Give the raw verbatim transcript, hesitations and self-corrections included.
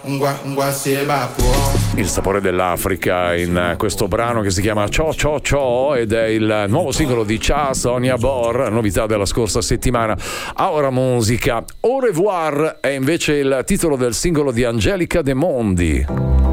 Il sapore dell'Africa in questo brano che si chiama Ciò Ciò Ciò ed è il nuovo singolo di Cha Sonia Bor, novità della scorsa settimana. Aura Musica. Au revoir è invece il titolo del singolo di Angelica De Mondi.